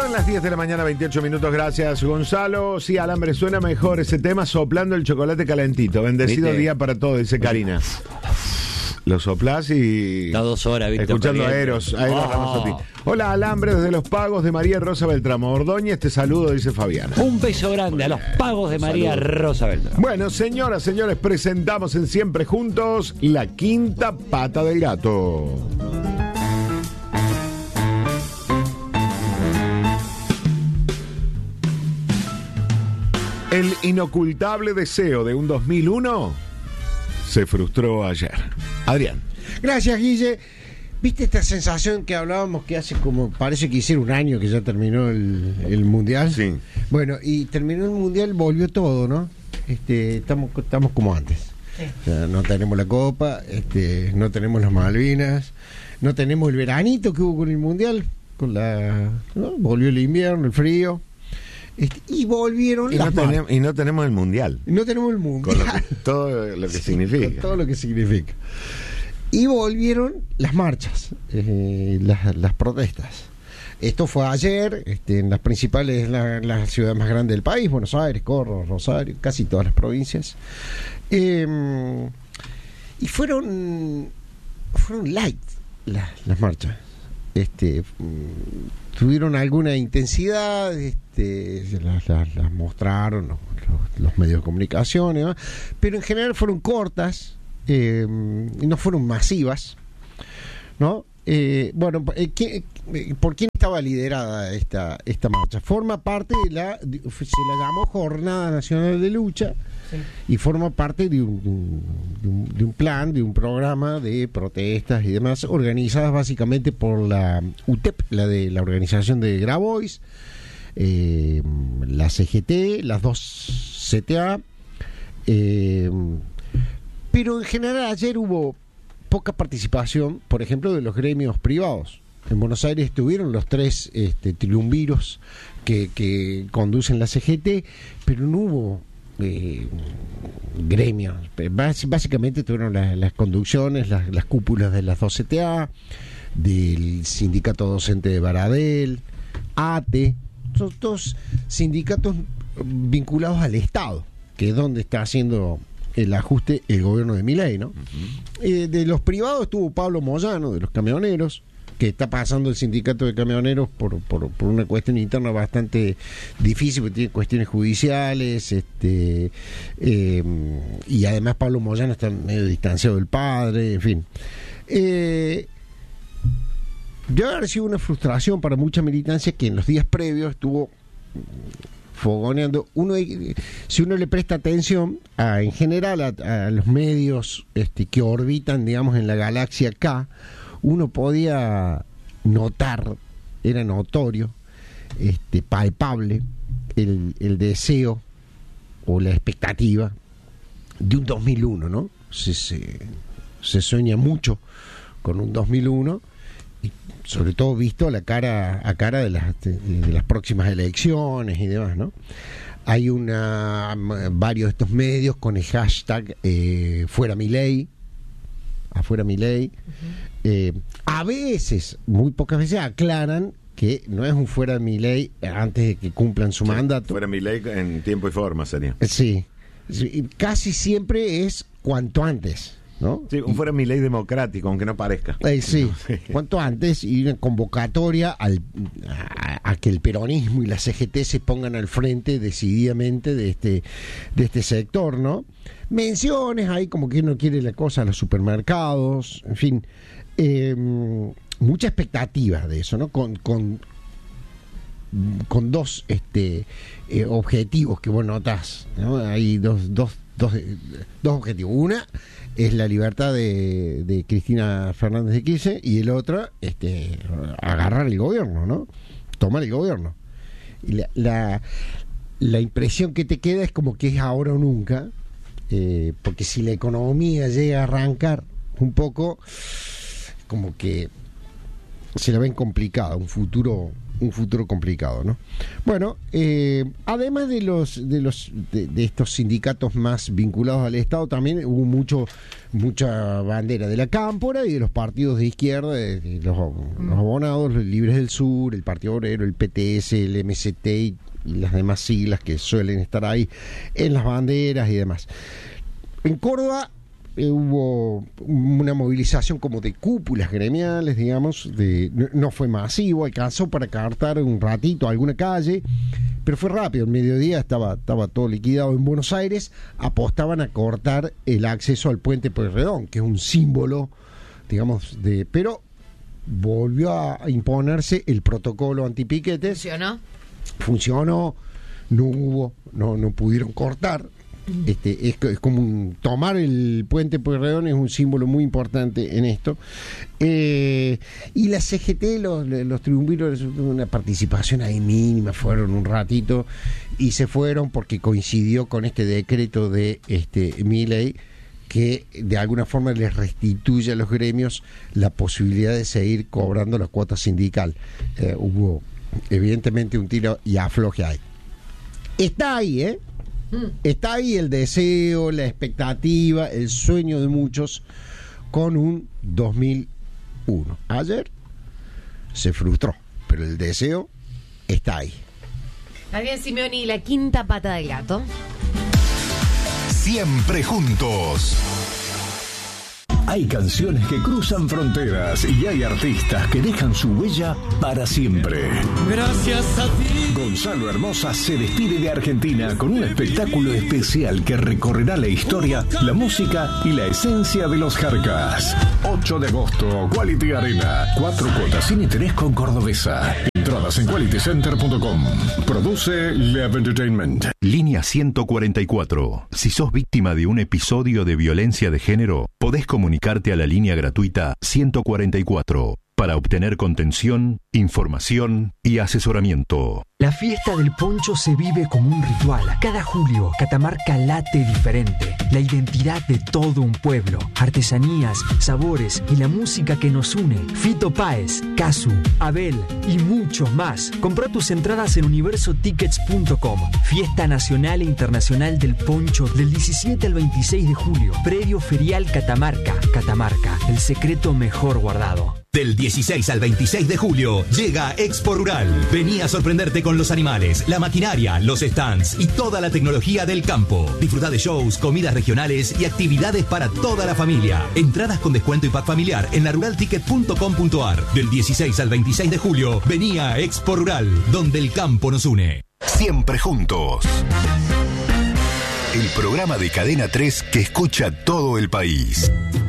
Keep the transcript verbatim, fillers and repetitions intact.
Son las diez de la mañana, veintiocho minutos. Gracias, Gonzalo. Sí, Alambre, suena mejor ese tema soplando el chocolate calentito. Bendecido ¿Viste? Día para todos, dice Karina. Lo soplás y... Está dos horas, Víctor. Escuchando a Eros. A Eros oh. Ramazzotti. Hola, Alambre, desde Los Pagos de María Rosa Beltramo Ordóñez. Te saludo, dice Fabiana. Un beso grande a Los Pagos de María Saludos. Rosa Beltramo. Bueno, señoras, señores, presentamos en Siempre Juntos la quinta pata del gato. El inocultable deseo de un dos mil uno se frustró ayer. Adrián. Gracias, Guille. ¿Viste esta sensación que hablábamos que hace como, parece que hiciera un año que ya terminó el, el Mundial? Sí. Bueno, y terminó el Mundial, volvió todo, ¿no? Este, estamos, estamos como antes. Sí. O sea, no tenemos la Copa, este, no tenemos las Malvinas, no tenemos el veranito que hubo con el Mundial, con la, ¿no? Volvió el invierno, el frío. Este, y volvieron y las no, tenemos, y no tenemos el mundial. Y no tenemos el mundial. Con lo que, todo lo que sí, significa. Con todo lo que significa. Y volvieron las marchas, eh, las, las protestas. Esto fue ayer, este, en las principales, la, la ciudad más grande del país, Buenos Aires, Córdoba, Rosario, casi todas las provincias. Eh, y fueron, fueron light las, las marchas. Este, tuvieron alguna intensidad, este, las, las, las mostraron los, los, los medios de comunicación, ¿no? Pero en general fueron cortas, eh, y no fueron masivas, ¿no? Eh, bueno, ¿qué, ¿por quién estaba liderada esta, esta marcha? Forma parte de la, se la llamó Jornada Nacional de Lucha. Sí. Y forma parte de un, de, un, de un plan, de un programa de protestas y demás, organizadas básicamente por la U T E P, la de la organización de Grabois, eh, la C G T, las dos C T A, eh, pero en general ayer hubo poca participación, por ejemplo, de los gremios privados. En Buenos Aires estuvieron los tres este, triunviros que, que conducen la C G T, pero no hubo Eh, gremios. Bás, básicamente tuvieron la, las conducciones, las, las cúpulas de las dos C T A, del sindicato docente de Baradel, A T E, son todos sindicatos vinculados al Estado, que es donde está haciendo el ajuste el gobierno de Milei, ¿no? Uh-huh. Eh, de los privados estuvo Pablo Moyano, de los camioneros, que está pasando el sindicato de camioneros por, por, por una cuestión interna bastante difícil, porque tiene cuestiones judiciales, este eh, y además Pablo Moyano está medio distanciado del padre, en fin. Eh, debe haber sido una frustración para mucha militancia que en los días previos estuvo fogoneando. Uno, si uno le presta atención a, en general a, a los medios este, que orbitan, digamos, en la galaxia K, uno podía notar, era notorio, este, palpable, el, el deseo o la expectativa de un dos mil uno, ¿no? Se, se, se sueña mucho con un dos mil uno, y sobre todo visto a la cara a cara de las, de, de las próximas elecciones y demás, ¿no? Hay una varios de estos medios con el hashtag eh, fuera Milei, afuera Milei. Uh-huh. Eh, a veces, muy pocas veces, aclaran que no es un fuera Milei antes de que cumplan su sí, mandato. Fuera Milei en tiempo y forma sería. Sí, sí, casi siempre es cuanto antes, ¿no? Sí, un fuera Milei democrático, aunque no parezca. Eh, sí, no, sí, cuanto antes, y una convocatoria al, a, a que el peronismo y la C G T se pongan al frente decididamente de este, de este sector, ¿no? Menciones ahí como que uno quiere la cosa a los supermercados, en fin, eh, mucha expectativa de eso, ¿no? Con, con, con dos este, eh, objetivos que vos notás, ¿no? Hay dos, dos, dos, dos objetivos. Una es la libertad de, de Cristina Fernández de Kirchner y el otro, este, agarrar el gobierno, ¿no? Tomar el gobierno. Y la, la, la impresión que te queda es como que es ahora o nunca. Eh, porque si la economía llega a arrancar un poco, como que se la ven complicada, un futuro un futuro complicado, ¿no? Bueno, eh, además de los de los de, de estos sindicatos más vinculados al Estado, también hubo mucho mucha bandera de la Cámpora y de los partidos de izquierda, de, de los, los abonados, los Libres del Sur, el Partido Obrero, el P T S, el M S T y, y las demás siglas que suelen estar ahí en las banderas y demás. En Córdoba eh, hubo una movilización como de cúpulas gremiales, digamos, de, no, no fue masivo, alcanzó para cartar un ratito alguna calle, pero fue rápido, el mediodía estaba, estaba todo liquidado. En Buenos Aires apostaban a cortar el acceso al puente Pueyrredón, que es un símbolo, digamos, de... pero volvió a imponerse el protocolo antipiquetes. ¿Funcionó? Funcionó, no hubo, no, no pudieron cortar. Este, es, es como un, tomar el puente Pueyrredón es un símbolo muy importante en esto. Eh, y la C G T, los, los triunviros, una participación ahí mínima, fueron un ratito y se fueron porque coincidió con este decreto de este Milei, que de alguna forma les restituye a los gremios la posibilidad de seguir cobrando la cuota sindical. Eh, hubo evidentemente un tiro y afloje ahí. Está ahí, ¿eh? Está ahí el deseo, la expectativa, el sueño de muchos con un dos mil uno. Ayer se frustró, pero el deseo está ahí. Adrián Simeoni, la quinta pata del gato. Siempre juntos. Hay canciones que cruzan fronteras y hay artistas que dejan su huella para siempre. Gracias a ti. Gonzalo Hermosa se despide de Argentina con un espectáculo especial que recorrerá la historia, la música y la esencia de los Jarcas. ocho de agosto, Quality Arena. Cuatro cuotas sin interés con Cordobesa. Entradas en quality center punto com. Produce Lev Entertainment. Línea ciento cuarenta y cuatro. Si sos víctima de un episodio de violencia de género, podés comunicarte a la línea gratuita ciento cuarenta y cuatro para obtener contención, información y asesoramiento. La fiesta del poncho se vive como un ritual. Cada julio, Catamarca late diferente. La identidad de todo un pueblo. Artesanías, sabores y la música que nos une. Fito Páez, Casu, Abel y muchos más. Comprá tus entradas en universo tickets punto com. Fiesta Nacional e Internacional del Poncho del diecisiete al veintiséis de julio. Predio Ferial Catamarca. Catamarca, el secreto mejor guardado. Del dieciséis al veintiséis de julio llega Expo Rural. Vení a sorprenderte con los animales, la maquinaria, los stands y toda la tecnología del campo. Disfruta de shows, comidas regionales y actividades para toda la familia. Entradas con descuento y pack familiar en la rural ticket punto com punto ar. Del dieciséis al veintiséis de julio, vení a Expo Rural, donde el campo nos une. Siempre juntos. El programa de Cadena tres que escucha todo el país.